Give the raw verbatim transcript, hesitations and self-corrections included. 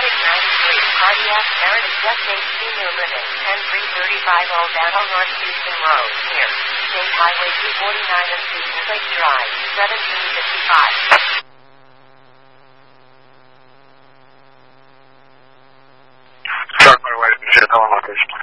Medic ninety-three, Cardiac, Meredith, Just eight Senior Living, ten three thirty-five Old Battle North Houston Road, near State Highway two forty-nine and Seton Lake Drive, seventeen fifty-five. Start my way to zero location.